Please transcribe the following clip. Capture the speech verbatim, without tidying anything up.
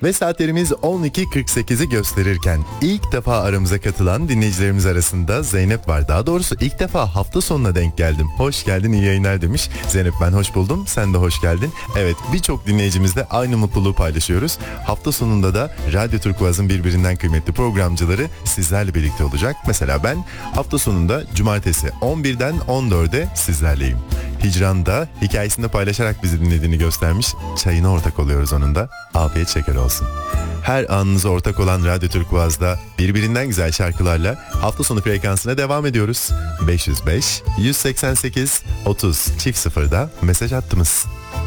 Ve saatlerimiz on iki kırk sekizi gösterirken ilk defa aramıza katılan dinleyicilerimiz arasında Zeynep var. Daha doğrusu ilk defa hafta sonuna denk geldim. Hoş geldin, iyi yayınlar demiş. Zeynep, ben hoş buldum, sen de hoş geldin. Evet, birçok dinleyicimizle aynı mutluluğu paylaşıyoruz. Hafta sonunda da Radyo Turkuaz'ın birbirinden kıymetli programcıları sizlerle birlikte olacak. Mesela ben hafta sonunda cumartesi on birden on dörde sizlerleyim. Hicran da hikayesinde paylaşarak bizi dinlediğini göstermiş. Çayına ortak oluyoruz onun da. Afiyet şeker olsun. Her anınıza ortak olan Radyo Turkuaz'da birbirinden güzel şarkılarla hafta sonu frekansına devam ediyoruz. beş yüz beş yüz seksen sekiz otuz çift sıfırda mesaj attınız.